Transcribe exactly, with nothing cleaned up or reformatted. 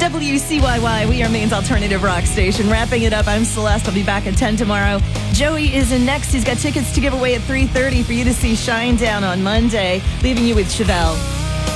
W C Y Y, we are Maine's alternative rock station. Wrapping it up, I'm Celeste. I'll be back at ten tomorrow. Joey is in next. He's got tickets to give away at three thirty for you to see Shinedown on Monday. Leaving you with Chevelle.